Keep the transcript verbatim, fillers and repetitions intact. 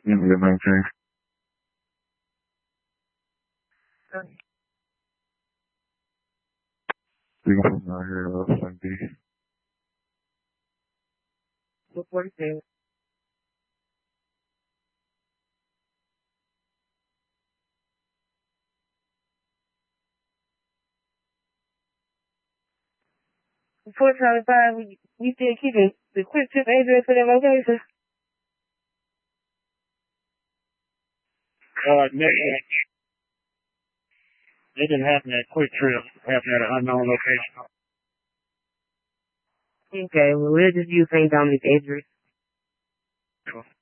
Yeah, we maintain. We can put out here, uh, like B. What was it? four twenty-five, we, we still keeping the quick trip address for that location? Uh, they, they didn't happen at Quick Trip, happened at an unknown location. Okay, well, we'll just use Saint Dominic's address. Cool.